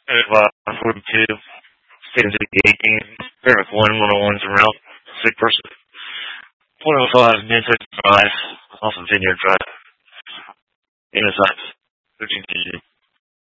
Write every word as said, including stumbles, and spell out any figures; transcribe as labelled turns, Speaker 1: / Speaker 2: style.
Speaker 1: uh, forty-two, state of eighteen, paragraph one, one oh one is around, sick person. one oh five, Manchester Drive, off of Vineyard Drive, Innocence, thirteen